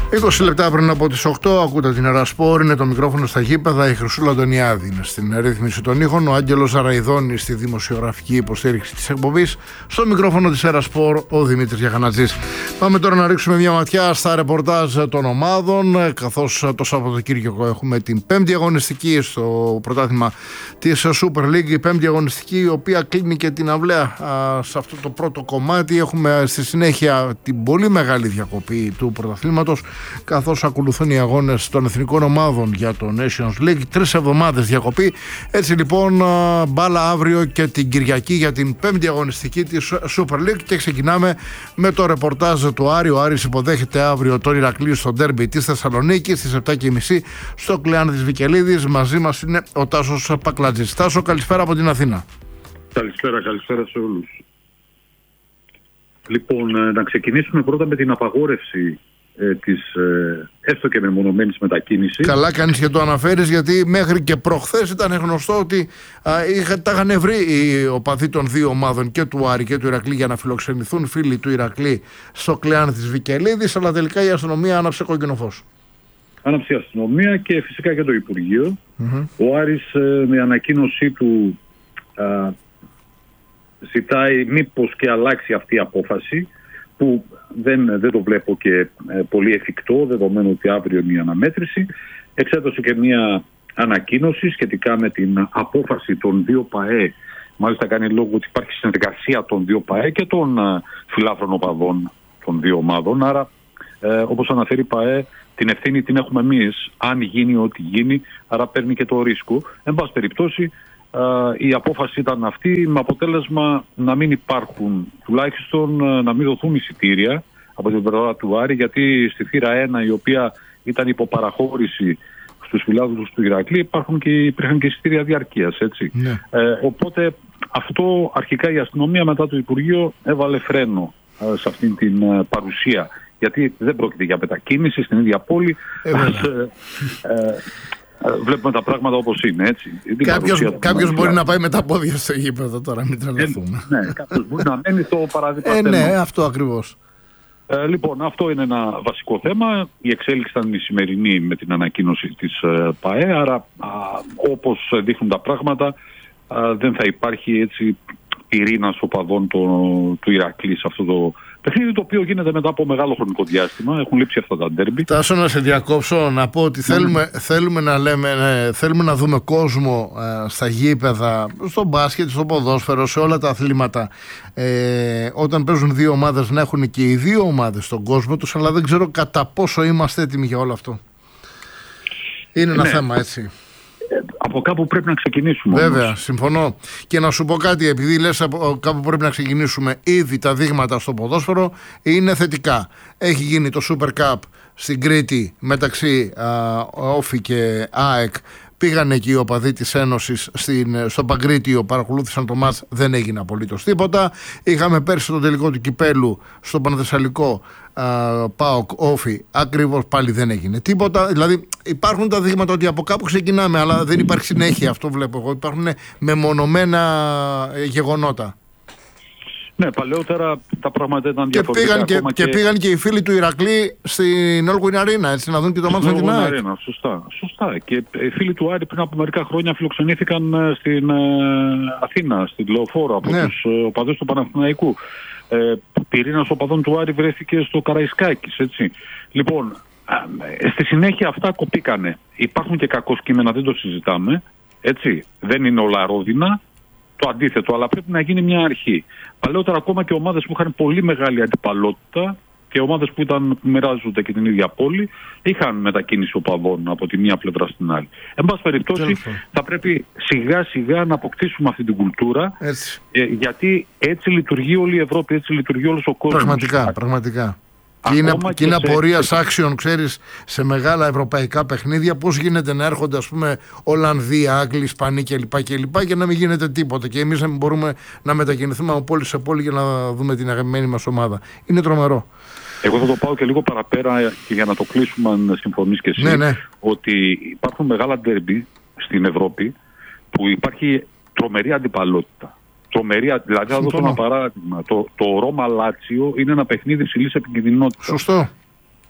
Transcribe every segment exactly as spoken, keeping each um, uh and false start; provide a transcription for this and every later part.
είκοσι λεπτά πριν από τις οκτώ ακούτε την Ερασπόρ, είναι το μικρόφωνο στα γήπεδα, η Χρυσούλα Αντωνιάδη είναι στην ρύθμιση των ήχων, ο Άγγελος Αραϊδόνης στη δημοσιογραφική υποστήριξη της εκπομπής, στο μικρόφωνο της Ερασπόρ ο Δημήτρης Γιαχανατζής. Πάμε τώρα να ρίξουμε μια ματιά στα ρεπορτάζ των ομάδων, καθώς το Σαββατοκύριακο έχουμε την πέμπτη αγωνιστική στο πρωτάθλημα της Super League, η πέμπτη αγωνιστική η οποία κλείνει και την αυλαία α, σε αυτό το πρώτο κομμάτι. Έχουμε στη συνέχεια την πολύ μεγάλη διακοπή του πρωταθλήματος, καθώς ακολουθούν οι αγώνες των εθνικών ομάδων για το Nations League. Τρεις εβδομάδες διακοπή. Έτσι λοιπόν, μπάλα αύριο και την Κυριακή για την πέμπτη αγωνιστική της Super League και ξεκινάμε με το ρεπορτάζ του Άρη. Ο Άρης υποδέχεται αύριο τον Ηρακλή στο ντέρμπι της Θεσσαλονίκης στις επτά και μισή στο Κλεάν της Βικελίδης. Μαζί μας είναι ο Τάσος Πακλατζής. Τάσο, καλησπέρα από την Αθήνα. Καλησπέρα, καλησπέρα σε όλους. Λοιπόν, να ξεκινήσουμε πρώτα με την απαγόρευση Ε, της ε, έστω και μεμονωμένης μετακίνησης. Καλά κάνεις και το αναφέρεις, γιατί μέχρι και προχθές ήταν γνωστό ότι α, είχα, τα είχαν βρει οι οπαδοί των δύο ομάδων, και του Άρη και του Ηρακλή, για να φιλοξενηθούν φίλοι του Ηρακλή στο Κλεάν της Βικελίδης, αλλά τελικά η αστυνομία άναψε κόκκινο φως. Άναψε η αστυνομία και φυσικά και το Υπουργείο. Mm-hmm. Ο Άρης ε, με ανακοίνωσή του α, ζητάει μήπως και αλλάξει αυτή η απόφαση, που δεν, δεν το βλέπω και ε, πολύ εφικτό, δεδομένου ότι αύριο είναι η αναμέτρηση. Εξέδωσε και μια ανακοίνωση σχετικά με την απόφαση των δύο ΠΑΕ. Μάλιστα κάνει λόγο ότι υπάρχει συνεργασία των δύο ΠΑΕ και των ε, φιλάθρων οπαδών των δύο ομάδων. Άρα, ε, όπως αναφέρει η ΠΑΕ, την ευθύνη την έχουμε εμείς, αν γίνει ό,τι γίνει, άρα παίρνει και το ρίσκο. Εν πάση περιπτώσει, Uh, η απόφαση ήταν αυτή, με αποτέλεσμα να μην υπάρχουν, τουλάχιστον uh, να μην δοθούν εισιτήρια από την πλευρά του Άρη, γιατί στη θύρα ένα, η οποία ήταν υποπαραχώρηση στους φιλάδους του Ηρακλή, υπάρχουν και, υπήρχαν και εισιτήρια διαρκείας, έτσι. Ναι. Ε, οπότε αυτό αρχικά η αστυνομία μετά το Υπουργείο έβαλε φρένο uh, σε αυτήν την uh, παρουσία, γιατί δεν πρόκειται για μετακίνηση στην ίδια πόλη. Ε, Ας, ε, ε, Βλέπουμε τα πράγματα όπως είναι, έτσι. Κάποιος, κάποιος μπορεί να πάει με τα πόδια στο γήπεδο τώρα, μην τρελαθούμε. Ε, ναι, κάποιος μπορεί να μένει στο παράδειγμα. Ε, ναι, αυτό ακριβώς. Ε, λοιπόν, αυτό είναι ένα βασικό θέμα. Η εξέλιξη ήταν η σημερινή με την ανακοίνωση της ε, ΠΑΕ, άρα α, όπως δείχνουν τα πράγματα, α, δεν θα υπάρχει έτσι πυρήνας οπαδών το, του Ηρακλή σε αυτό το παιχνίδι, το οποίο γίνεται μετά από μεγάλο χρονικό διάστημα. Έχουν λείψει αυτά τα ντέρμπι. Τάσο, να σε διακόψω, να πω ότι θέλουμε, mm. θέλουμε, να, λέμε, ναι, θέλουμε να δούμε κόσμο ε, στα γήπεδα, στο μπάσκετ, στο ποδόσφαιρο, σε όλα τα αθλήματα. Ε, όταν παίζουν δύο ομάδες, να έχουν και οι δύο ομάδες στον κόσμο τους, αλλά δεν ξέρω κατά πόσο είμαστε έτοιμοι για όλο αυτό. Είναι ένα ναι. θέμα, έτσι. Από κάπου πρέπει να ξεκινήσουμε. Βέβαια, όμως. συμφωνώ. Και να σου πω κάτι, επειδή λες από κάπου πρέπει να ξεκινήσουμε, ήδη τα δείγματα στο ποδόσφαιρο είναι θετικά. Έχει γίνει το Super Cup στην Κρήτη μεταξύ Όφη και ΑΕΚ. Πήγαν εκεί οι οπαδοί της Ένωσης στην, στο Παγκρίτιο, παρακολούθησαν το μάτς, δεν έγινε απολύτως τίποτα. Είχαμε πέρσι το τελικό του κυπέλου στο Πανθεσσαλικό, ΠΑΟΚ Όφη, ακριβώς πάλι δεν έγινε τίποτα. Δηλαδή υπάρχουν τα δείγματα ότι από κάπου ξεκινάμε, αλλά δεν υπάρχει συνέχεια, αυτό βλέπω εγώ. Υπάρχουν μεμονωμένα γεγονότα. Ναι, παλαιότερα τα πράγματα ήταν και διαφορετικά. Πήγαν και, και... και πήγαν και οι φίλοι του Ηρακλή στην Όλγουιν Αρίνα, έτσι, να δουν και το μάτι με την ΑΕΚ. Σωστά, σωστά. Και οι φίλοι του Άρη πριν από μερικά χρόνια φιλοξενήθηκαν στην Αθήνα, στην Λεωφόρο, από ναι. τους οπαδούς του Παναθηναϊκού. Ε, πυρήνας οπαδών του Άρη βρέθηκε στο Καραϊσκάκης, έτσι. Λοιπόν, στη συνέχεια αυτά κοπήκανε. Υπάρχουν και κακοσκήμενα, δεν το συζητάμε, έτσι. Δεν είναι όλα ρόδινα. Το αντίθετο, αλλά πρέπει να γίνει μια αρχή. Παλαιότερα ακόμα και ομάδες που είχαν πολύ μεγάλη αντιπαλότητα και ομάδες που, ήταν, που μοιράζονται και την ίδια πόλη, είχαν μετακίνηση οπαδών από τη μία πλευρά στην άλλη. Εν πάση περιπτώσει, θα πρέπει σιγά σιγά να αποκτήσουμε αυτή την κουλτούρα, ε, γιατί έτσι λειτουργεί όλη η Ευρώπη, έτσι λειτουργεί όλος ο κόσμος. Πραγματικά, πραγματικά. Και είναι, και είναι απορία σε... άξιον, ξέρεις, σε μεγάλα ευρωπαϊκά παιχνίδια, πώς γίνεται να έρχονται, ας πούμε, Ολλανδοί, Άγγλοι, Ισπανοί κλπ. κλπ. Και να μην γίνεται τίποτα. Και εμείς να μην μπορούμε να μετακινηθούμε από πόλη σε πόλη για να δούμε την αγαπημένη μας ομάδα. Είναι τρομερό. Εγώ θα το πάω και λίγο παραπέρα και για να το κλείσουμε, αν συμφωνείς και εσύ, ναι, ναι. ότι υπάρχουν μεγάλα ντέρμπι στην Ευρώπη που υπάρχει τρομερή αντιπαλότητα. Τρομερή, δηλαδή, θα δώσω ένα παράδειγμα. Το, το Ρώμα Λάτσιο είναι ένα παιχνίδι υψηλής επικινδυνότητας. Σωστό.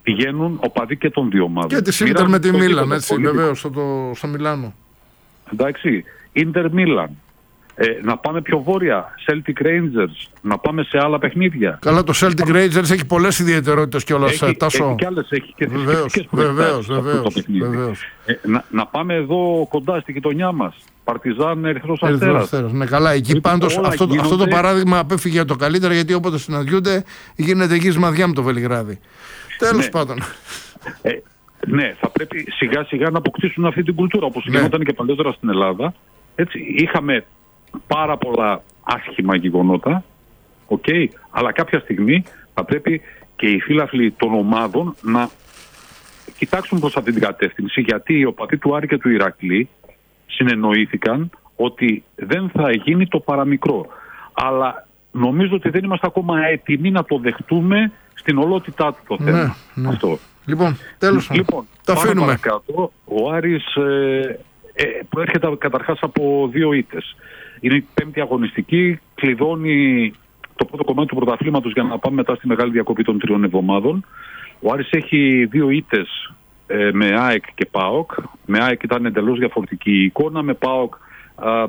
πηγαίνουν οπαδοί και των δύο ομάδων. Και τη Ίντερ με τη Μίλαν, έτσι, βεβαίως, στο, στο Μιλάνο. Εντάξει, Ίντερ Μίλαν. Ε, να πάμε πιο βόρεια, Celtic Rangers, να πάμε σε άλλα παιχνίδια. Καλά, το Celtic Rangers έχει πολλές ιδιαιτερότητες κιόλας. Έχει, Τάσο. έχει και άλλες, έχει και βεβαίως, βεβαίως, βεβαίως, βεβαίως. Ε, να, να πάμε εδώ κοντά στη γειτονιά μας, Παρτιζάν Ερυθρός Αστέρας. Ναι, καλά, εκεί λοιπόν, πάντως αυτό, γίνονται... αυτό το παράδειγμα απέφυγε το καλύτερα, γιατί όποτε συναντιούνται γίνεται γης μαδιά με το Βελιγράδι. Τέλος ναι. πάντων. Ε, ναι, θα πρέπει σιγά σιγά να αποκτήσουν αυτή την κουλτούρα, όπως ναι. γινόταν και παλιότερα στην Ελλάδα. Έτσι, είχαμε πάρα πολλά άσχημα γεγονότα, okay, αλλά κάποια στιγμή θα πρέπει και οι φίλαθλοι των ομάδων να κοιτάξουν προς αυτή την κατεύθυνση, γιατί οι οπαδοί του Άρη και του Ηρακλή συνεννοήθηκαν ότι δεν θα γίνει το παραμικρό. Αλλά νομίζω ότι δεν είμαστε ακόμα έτοιμοι να το δεχτούμε στην ολότητά του το θέμα. Ναι, ναι. Αυτό. Λοιπόν, τέλος. Λοιπόν, τα αφήνουμε. Παρακάτω, ο Άρης ε, ε, προέρχεται καταρχάς από δύο ήττες. Είναι η πέμπτη αγωνιστική, κλειδώνει το πρώτο κομμάτι του πρωταθλήματος για να πάμε μετά στη μεγάλη διακοπή των τριών εβδομάδων. Ο Άρης έχει δύο ήττες ε, με ΑΕΚ και ΠΑΟΚ. Με ΑΕΚ ήταν εντελώς διαφορετική η εικόνα. Με ΠΑΟΚ α,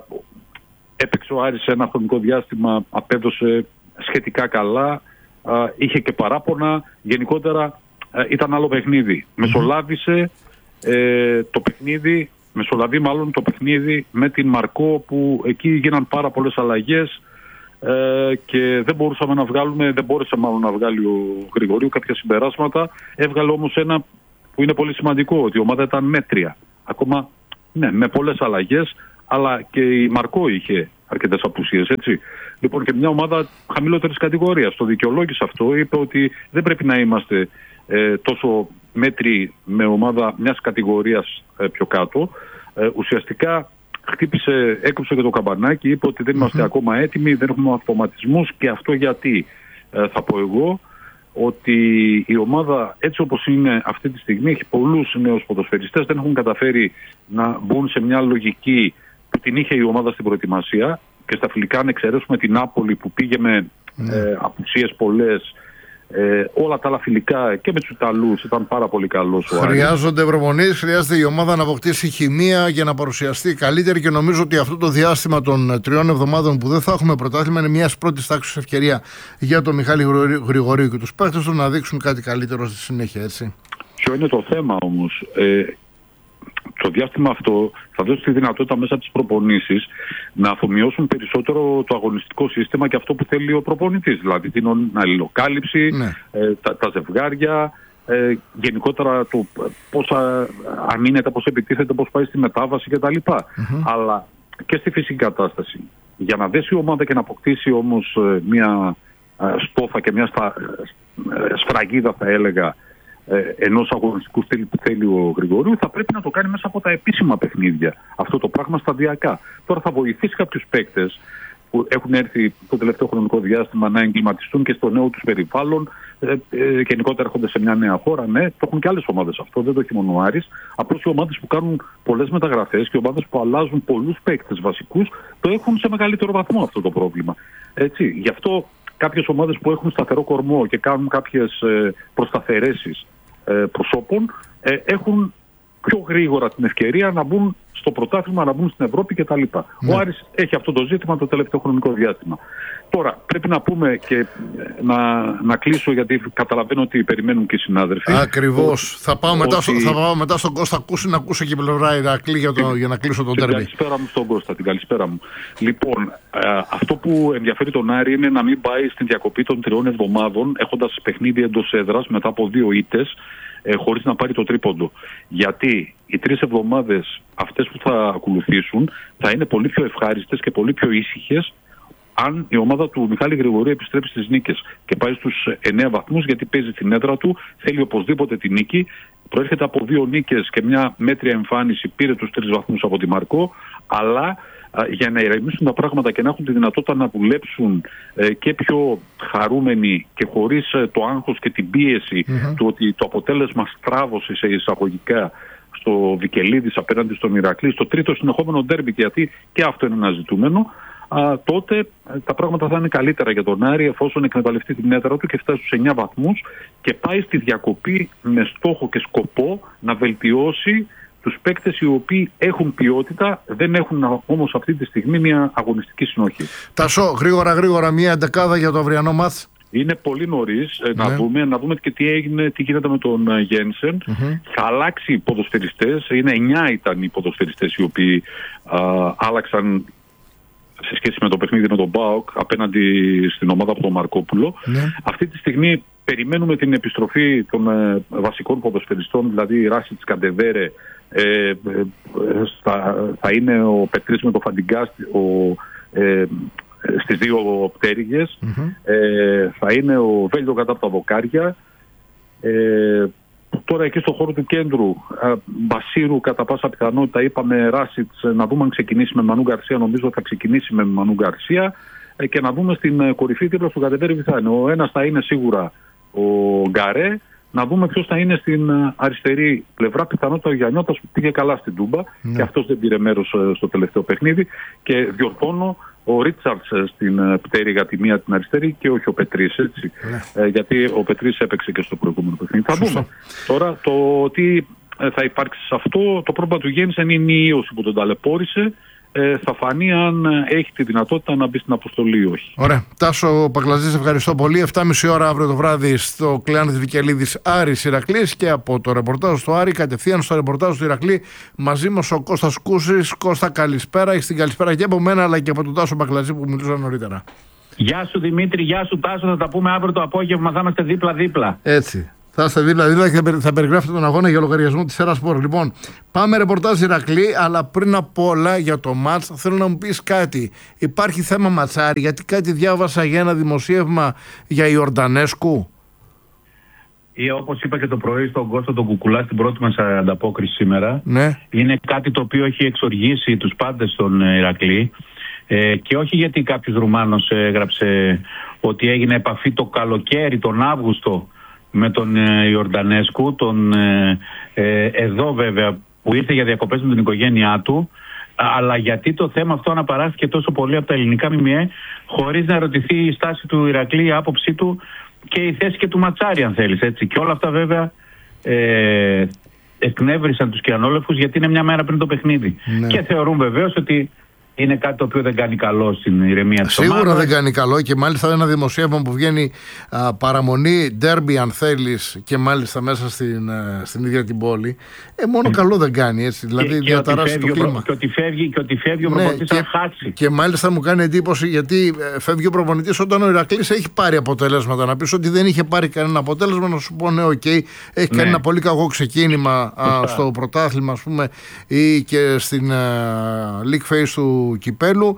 έπαιξε ο Άρης σε ένα χρονικό διάστημα, απέδωσε σχετικά καλά, α, είχε και παράπονα. Γενικότερα α, ήταν άλλο παιχνίδι. Mm-hmm. Μεσολάβησε ε, το παιχνίδι, μεσολαβεί μάλλον το παιχνίδι με την Μαρκό, που εκεί γίναν πάρα πολλές αλλαγές ε, και δεν μπορούσαμε να βγάλουμε, δεν μπόρεσε μάλλον να βγάλει ο Γρηγορίου κάποια συμπεράσματα. Έβγαλε όμως ένα που είναι πολύ σημαντικό, ότι η ομάδα ήταν μέτρια. Ακόμα ναι, με πολλές αλλαγές, αλλά και η Μαρκό είχε αρκετές απουσίες, έτσι. Λοιπόν, και μια ομάδα χαμηλότερης κατηγορίας το δικαιολόγησε αυτό, είπε ότι δεν πρέπει να είμαστε ε, τόσο μέτριοι με ομάδα μιας κατηγορίας ε, πιο κάτω. Ε, ουσιαστικά χτύπησε, έκοψε και το καμπανάκι, είπε ότι δεν είμαστε mm-hmm. ακόμα έτοιμοι, δεν έχουμε αυτοματισμούς. Και αυτό γιατί, ε, θα πω εγώ, ότι η ομάδα έτσι όπως είναι αυτή τη στιγμή έχει πολλούς νέους ποδοσφαιριστές, δεν έχουν καταφέρει να μπουν σε μια λογική που την είχε η ομάδα στην προετοιμασία, και στα φιλικά, αν εξαιρέσουμε την Νάπολη που πήγε με mm. ε, απουσίες πολλές, ε, όλα τα άλλα φιλικά και με τους Ιταλούς ήταν πάρα πολύ καλός ο Άρης. Χρειάζονται προπονήσεις, χρειάζεται η ομάδα να αποκτήσει χημεία για να παρουσιαστεί καλύτερη, και νομίζω ότι αυτό το διάστημα των τριών εβδομάδων που δεν θα έχουμε πρωτάθλημα είναι μια πρώτη τάξη ευκαιρία για τον Μιχάλη Γρηγορίου και τους παίκτες του να δείξουν κάτι καλύτερο στη συνέχεια, έτσι. Ποιο είναι το θέμα όμως? Ε, το διάστημα αυτό θα δώσει τη δυνατότητα μέσα από τις προπονήσεις να αφομοιώσουν περισσότερο το αγωνιστικό σύστημα και αυτό που θέλει ο προπονητής. Δηλαδή την αλληλοκάλυψη, ναι. ε, τα, τα ζευγάρια, ε, γενικότερα το πώς αμήνεται, πώς επιτίθεται, πώς πάει στη μετάβαση κτλ. Mm-hmm. Αλλά και στη φυσική κατάσταση. Για να δέσει η ομάδα και να αποκτήσει όμως ε, μια ε, στόφα και μια στα, ε, σφραγίδα, θα έλεγα, ενός αγωνιστικού στυλ που θέλει ο Γρηγορίου, θα πρέπει να το κάνει μέσα από τα επίσημα παιχνίδια. Αυτό το πράγμα σταδιακά. Τώρα θα βοηθήσει κάποιους παίκτες που έχουν έρθει το τελευταίο χρονικό διάστημα να εγκληματιστούν και στο νέο τους περιβάλλον. Ε, ε, γενικότερα έρχονται σε μια νέα χώρα. Ναι, το έχουν και άλλες ομάδες αυτό, δεν το έχει μόνο ο Άρης. Απλώς οι ομάδες που κάνουν πολλές μεταγραφές και οι ομάδες που αλλάζουν πολλούς παίκτες βασικούς το έχουν σε μεγαλύτερο βαθμό αυτό το πρόβλημα. Έτσι, γι' αυτό κάποιες ομάδες που έχουν σταθερό κορμό και κάνουν κάποιες ε, προσταθερέσεις προσώπων ε, έχουν πιο γρήγορα την ευκαιρία να μπουν στο πρωτάθλημα, να μπουν στην Ευρώπη κτλ. Ναι. Ο Άρης έχει αυτό το ζήτημα το τελευταίο χρονικό διάστημα. Τώρα πρέπει να πούμε και να, να κλείσω, γιατί καταλαβαίνω ότι περιμένουν και οι συνάδελφοι. Ακριβώς. Ο, θα, πάω ότι... μετά, θα πάω μετά στον Κώστα Ακούση να ακούσω και πλευρά Ηρακλή για, το, για να κλείσω τον τέρμι. Την καλησπέρα μου στον Κώστα, την καλησπέρα μου. Λοιπόν, ε, αυτό που ενδιαφέρει τον Άρη είναι να μην πάει στην διακοπή των τριών εβδομάδων έχοντας παιχνίδι εντός έδρας μετά από δύο ήττες, ε, χωρίς να πάρει το τρίποντο. Γιατί οι τρεις εβδομάδες αυτές που θα ακολουθήσουν θα είναι πολύ πιο ευχάριστες και πολύ πιο ήσυχες αν η ομάδα του Μιχάλη Γρηγορίου επιστρέψει στις νίκες και πάει στους εννέα βαθμούς, γιατί παίζει την έδρα του, θέλει οπωσδήποτε τη νίκη. Προέρχεται από δύο νίκες και μια μέτρια εμφάνιση, πήρε τους τρεις βαθμούς από τη Μαρκό, αλλά α, για να ηρεμήσουν τα πράγματα και να έχουν τη δυνατότητα να δουλέψουν ε, και πιο χαρούμενοι και χωρίς ε, το άγχος και την πίεση mm-hmm. του ότι το αποτέλεσμα στράβωσε σε εισαγωγικά στο Βικελίδης απέναντι στον Ηρακλή, στο τρίτο συνεχόμενο ντέρμπι, γιατί και αυτό είναι ένα ζητούμενο. α, τότε τα πράγματα θα είναι καλύτερα για τον Άρη, εφόσον εκμεταλλευτεί την έδρα του και φτάσει στους εννιά βαθμούς και πάει στη διακοπή με στόχο και σκοπό να βελτιώσει τους παίκτες οι οποίοι έχουν ποιότητα, δεν έχουν όμως αυτή τη στιγμή μια αγωνιστική συνοχή. Τάσο, γρήγορα γρήγορα μια εντεκάδα για το αυριανό μάτς. Είναι πολύ νωρίς ναι. να δούμε, να δούμε και τι, έγινε, τι γίνεται με τον Γένσεν. Mm-hmm. Θα αλλάξει οι ποδοσφαιριστές. Είναι εννιά ήταν οι ποδοσφαιριστές οι οποίοι α, άλλαξαν σε σχέση με το παιχνίδι με τον ΠΑΟΚ απέναντι στην ομάδα από τον Μαρκόπουλο. Ναι. Αυτή τη στιγμή περιμένουμε την επιστροφή των ε, βασικών ποδοσφαιριστών, δηλαδή Ράσιτς, Καντεβέρε, ε, ε, θα, θα είναι ο Πετρής με το Φαντιγκά, ο, ε, στις δύο πτέρυγες, mm-hmm. ε, θα είναι ο Βέλιο κατά από τα δοκάρια. Ε, τώρα εκεί στο χώρο του κέντρου, ε, Μπασίρου κατά πάσα πιθανότητα, είπαμε Ράσιτς, να δούμε αν ξεκινήσει με Μανού Γκαρσία. Νομίζω θα ξεκινήσει με Μανού Γκαρσία, ε, και να δούμε στην κορυφή δίπλα του Κατεβέρη θα είναι. Ο ένας θα είναι σίγουρα ο Γκαρέ. Να δούμε ποιος θα είναι στην αριστερή πλευρά. Πιθανότητα ο Γιαννιώτας που πήγε καλά στην Τούμπα, ναι. και αυτός δεν πήρε μέρος στο τελευταίο παιχνίδι. Και διορθώνω, ο Ρίτσαρτς στην πτέρυγα τη μία την αριστερή και όχι ο Πετρής, έτσι. Ναι. Ε, γιατί ο Πετρής έπαιξε και στο προηγούμενο παιχνίδι. Θα δούμε. Τώρα το τι θα υπάρξει σε αυτό, το πρόβλημα του Γέννησεν είναι η ίωση που τον ταλαιπώρησε. Ε, θα φανεί αν έχει τη δυνατότητα να μπει στην αποστολή ή όχι. Ωραία. Τάσο Παγκλαζής, ευχαριστώ πολύ. εφτά και μισή ώρα αύριο το βράδυ στο Κλεάνθης Βικελίδης Άρης Ηρακλής, και από το ρεπορτάζ του Άρη κατευθείαν στο ρεπορτάζ του Ηρακλή μαζί μας ο Κώστας Κούσης. Κώστα, καλησπέρα. Έχεις την καλησπέρα και από μένα αλλά και από τον Τάσο Παγκλαζή που μιλούσα νωρίτερα. Γεια σου Δημήτρη, γεια σου Τάσο. Θα τα πούμε αύριο το απόγευμα. Θα είμαστε δίπλα-δίπλα. Έτσι. Θα είστε δίπλα-δίπλα και θα περιγράφετε τον αγώνα για λογαριασμό της Σέρα Σπορ. Λοιπόν, πάμε ρεπορτάζ Ηρακλή, αλλά πριν απ' όλα για το μάτς θέλω να μου πεις κάτι. Υπάρχει θέμα ματσάρι, γιατί κάτι διάβασα για ένα δημοσίευμα για Ιορντανέσκου. Ή όπως είπα και το πρωί στον Κώστα τον Κουκουλά στην πρώτη μας ανταπόκριση σήμερα, ναι. είναι κάτι το οποίο έχει εξοργήσει τους πάντες στον Ηρακλή, ε, και όχι γιατί κάποιος Ρουμάνος έγραψε ότι έγινε επαφή το καλοκαίρι, τον Αύγουστο, με τον ε, Ιορντανέσκου, τον ε, ε, εδώ βέβαια που ήρθε για διακοπές με την οικογένειά του, αλλά γιατί το θέμα αυτό αναπαράχθηκε τόσο πολύ από τα ελληνικά ΜΜΕ χωρίς να ερωτηθεί η στάση του Ηρακλή, η άποψή του και η θέση και του Ματσάρη, αν θέλεις, έτσι. Και όλα αυτά βέβαια ε, εκνεύρισαν τους κιανόλεφους, γιατί είναι μια μέρα πριν το παιχνίδι, ναι. Και θεωρούν βεβαίως ότι είναι κάτι το οποίο δεν κάνει καλό στην ηρεμία της ομάδας. Σίγουρα δεν κάνει καλό, και μάλιστα ένα δημοσίευμα που βγαίνει α, παραμονή ντέρμπι αν θέλεις, και μάλιστα μέσα στην, α, στην ίδια την πόλη, ε, μόνο καλό δεν κάνει, έτσι, δηλαδή και, διαταράσσει και το κλίμα. Και ότι φεύγει, και ότι φεύγει ο προπονητής, ναι, θα χάσει. Και μάλιστα μου κάνει εντύπωση γιατί φεύγει ο προπονητής όταν ο Ηρακλής έχει πάρει αποτελέσματα. Να πεις ότι δεν είχε πάρει κανένα αποτέλεσμα, να σου πω ναι, οκ, okay, έχει κάνει, ναι, ένα πολύ κακό ξεκίνημα α, στο πρωτάθλημα, ας πούμε, ή και στην α, league phase του κυπέλου,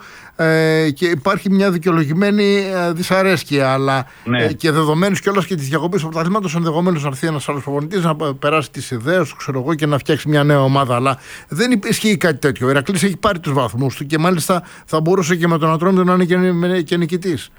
ε, και υπάρχει μια δικαιολογημένη ε, δυσαρέσκεια, αλλά ναι. ε, και δεδομένως κιόλας και τη διακοπή του πρωταθλήματος, ενδεχομένως να έρθει ένας άλλος προπονητής να περάσει τις ιδέες του, ξέρω εγώ, και να φτιάξει μια νέα ομάδα. Αλλά δεν ισχύει κάτι τέτοιο. Ο Ηρακλής έχει πάρει τους βαθμούς του και μάλιστα θα μπορούσε και με τον Ατρόμητο να είναι και, και νικητής.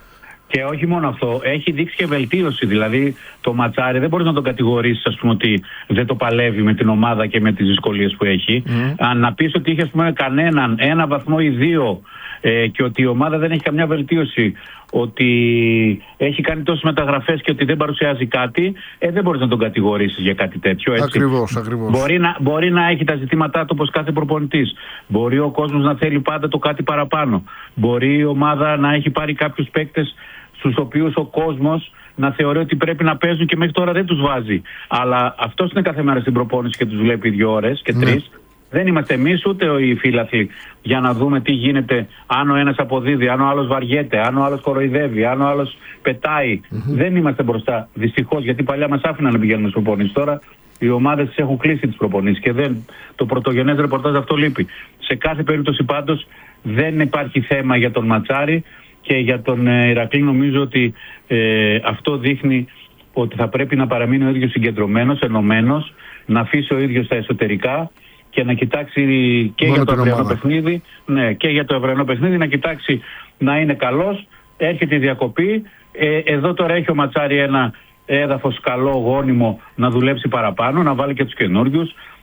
Και όχι μόνο αυτό, έχει δείξει και βελτίωση. Δηλαδή, το Ματσάρι δεν μπορεί να τον κατηγορήσει, ας πούμε, ότι δεν το παλεύει με την ομάδα και με τις δυσκολίες που έχει. Mm. Αν να πεις ότι είχε, ας πούμε, κανέναν, ένα βαθμό ή δύο, ε, και ότι η ομάδα δεν έχει καμιά βελτίωση, ότι έχει κάνει τόσες μεταγραφές και ότι δεν παρουσιάζει κάτι, ε, δεν μπορείς να τον κατηγορήσεις για κάτι τέτοιο. Έτσι. Ακριβώς, ακριβώς. Μπορεί να, μπορεί να έχει τα ζητήματά του όπως κάθε προπονητής. Μπορεί ο κόσμος να θέλει πάντα το κάτι παραπάνω. Μπορεί η ομάδα να έχει πάρει κάποιους παίκτες στους οποίους ο κόσμος να θεωρεί ότι πρέπει να παίζουν και μέχρι τώρα δεν τους βάζει. Αλλά αυτός είναι κάθε μέρα στην προπόνηση και τους βλέπει δύο ώρες και τρεις. Ναι. Δεν είμαστε εμείς ούτε οι φίλαθλοι για να δούμε τι γίνεται, αν ο ένας αποδίδει, αν ο άλλος βαριέται, αν ο άλλος κοροϊδεύει, αν ο άλλος πετάει. Mm-hmm. Δεν είμαστε μπροστά, δυστυχώς, γιατί παλιά μας άφηναν να πηγαίνουμε στις προπονήσεις. Τώρα οι ομάδες τις έχουν κλείσει τις προπονήσεις και δεν, το πρωτογενές ρεπορτάζ αυτό λείπει. Σε κάθε περίπτωση πάντως δεν υπάρχει θέμα για τον Ματσάρη. Και για τον Ηρακλή νομίζω ότι ε, αυτό δείχνει ότι θα πρέπει να παραμείνει ο ίδιος συγκεντρωμένος, ενωμένος, να αφήσει ο ίδιος τα εσωτερικά και να κοιτάξει και Μόνο για το αυριανό παιχνίδι, ναι, και για το αυριανό παιχνίδι να κοιτάξει να είναι καλός. Έρχεται η διακοπή. Ε, εδώ τώρα έχει ο Ματσάρη ένα έδαφος καλό, γόνιμο, να δουλέψει παραπάνω, να βάλει και τους καινούριους.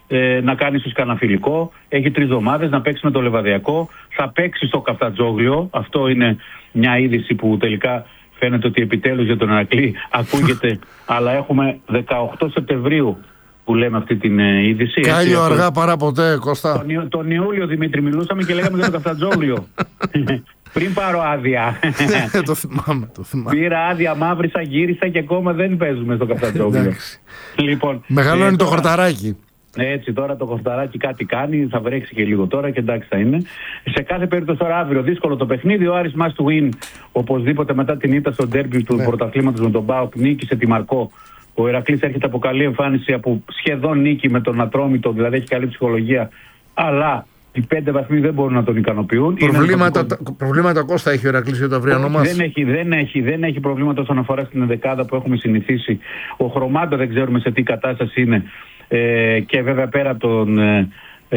ε, να κάνει ίσως κανένα φιλικό. Έχει τρεις εβδομάδες να παίξει με το Λεβαδιακό. Θα παίξει στο Καφτατζόγλιο. Αυτό είναι μια είδηση που τελικά φαίνεται ότι επιτέλους για τον Ηρακλή ακούγεται. Αλλά έχουμε δεκαοκτώ Σεπτεμβρίου που λέμε αυτή την ε, είδηση. Κάλιο αργά παρά ποτέ, Κώστα. Τον, τον Ιούλιο, Δημήτρη, μιλούσαμε και λέγαμε για το Καφτατζόγλιο. Πριν πάρω άδεια. το θυμάμαι, το θυμάμαι. Πήρα άδεια, μαύρισα, γύρισα και ακόμα δεν παίζουμε στο Καφτατζόγλιο. Λοιπόν, μεγαλώνει ε, το τώρα, χορταράκι. Έτσι, τώρα το χορταράκι κάτι κάνει, θα βρέξει και λίγο τώρα και εντάξει θα είναι. Σε κάθε περίπτωση τώρα αύριο δύσκολο το παιχνίδι. Ο Άρης must win, οπωσδήποτε μετά την ήττα στο ντέρμπι του ναι. πρωταθλήματος με τον ΠΑΟΚ, νίκησε τη Μαρκό. Ο Ηρακλής έρχεται από καλή εμφάνιση, από σχεδόν νίκη με τον Ατρόμητο, δηλαδή έχει καλή ψυχολογία. Αλλά οι πέντε βαθμοί δεν μπορούν να τον ικανοποιούν. Προβλήματα, το... προβλήματα Κώστα έχει ο Ηρακλής για το αυριανό μας. Δεν έχει, δεν, έχει, δεν έχει προβλήματα όσον αφορά στην ενδεκάδα που έχουμε συνηθίσει. Ο Χρωμάτο δεν ξέρουμε σε τι κατάσταση είναι. Ε, και βέβαια πέρα από τον ε,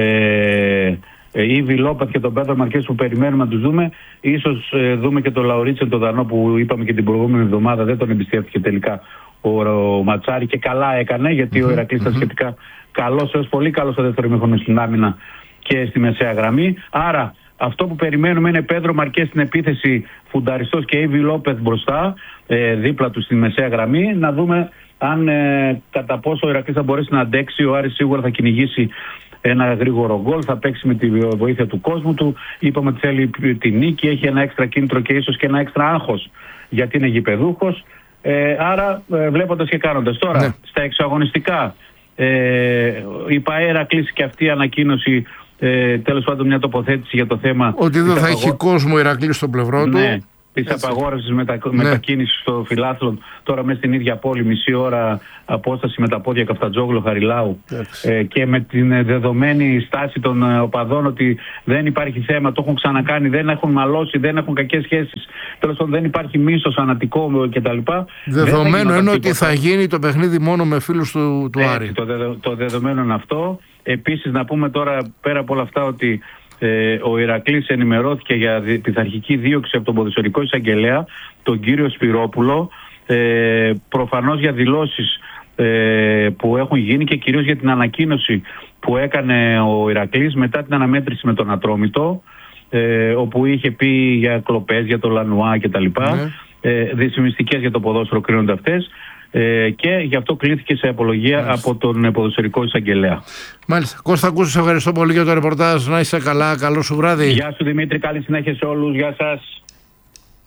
ε, Ήβι Λόπεθ και τον Πέτρο Μαρκές που περιμένουμε να τους δούμε, ίσως ε, δούμε και τον Λαουρίτσεν τον Δανό που είπαμε και την προηγούμενη εβδομάδα, δεν τον εμπιστεύτηκε τελικά ο, ο Ματσάρη και καλά έκανε, γιατί mm-hmm, ο Ηρακλής ήταν mm-hmm. σχετικά καλός έως πολύ καλός στο δεύτερο ημίχρονο στην άμυνα και στη μεσαία γραμμή. Άρα αυτό που περιμένουμε είναι Πέτρο Μαρκές στην επίθεση, Φουνταριστός και Ήβι Λόπεθ μπροστά, ε, δίπλα του στη μεσαία γραμμή, να δούμε αν ε, κατά πόσο ο Ηρακλής θα μπορέσει να αντέξει. Ο Άρης σίγουρα θα κυνηγήσει ένα γρήγορο γκολ, θα παίξει με τη βοήθεια του κόσμου του. Είπαμε ότι θέλει τη νίκη, έχει ένα έξτρα κίνητρο και ίσως και ένα έξτρα άγχος γιατί είναι γηπεδούχος. Ε, άρα ε, βλέποντας και κάνοντας. Τώρα ναι. στα εξαγωνιστικά ε, η ΠΑΕΡΑ κλείσει και αυτή η ανακοίνωση, ε, τέλος πάντων μια τοποθέτηση για το θέμα ότι δεν θα απαγώ... έχει κόσμο ο Ηρακλής στο πλευρό του. Ναι. Τη απαγόρευση μετα... ναι. μετακίνηση στο φιλάθλον, τώρα μέσα στην ίδια πόλη, μισή ώρα απόσταση με τα πόδια Καφτατζόγλιο Χαριλάου ε, και με την δεδομένη στάση των ε, οπαδών ότι δεν υπάρχει θέμα, το έχουν ξανακάνει, δεν έχουν μαλώσει, δεν έχουν κακές σχέσεις, τέλος πάντων δεν υπάρχει μίσος, ανατικό κτλ. Δεδομένο είναι ότι θα γίνει το παιχνίδι μόνο με φίλους του, του Έτσι, Άρη. Το, δεδο... το δεδομένο είναι αυτό. Επίσης να πούμε τώρα πέρα από όλα αυτά ότι Ε, ο Ηρακλής ενημερώθηκε για πειθαρχική δίωξη από τον ποδοσφαιρικό εισαγγελέα, τον κύριο Σπυρόπουλο, ε, προφανώς για δηλώσεις ε, που έχουν γίνει και κυρίως για την ανακοίνωση που έκανε ο Ηρακλής μετά την αναμέτρηση με τον Ατρόμητο, ε, όπου είχε πει για κλοπές, για το Λανουά κτλ. Ναι. Ε, δυσφημιστικές για το ποδόσφαιρο κρίνονται αυτές. Ε, και γι' αυτό κλήθηκε σε απολογία Μάλιστα. από τον ποδοσφαιρικό εισαγγελέα. Μάλιστα. Κώστα Κούση, σε ευχαριστώ πολύ για το ρεπορτάζ. Να είσαι καλά, καλό σου βράδυ. Γεια σου Δημήτρη, καλή συνέχεια σε όλους. Γεια σας.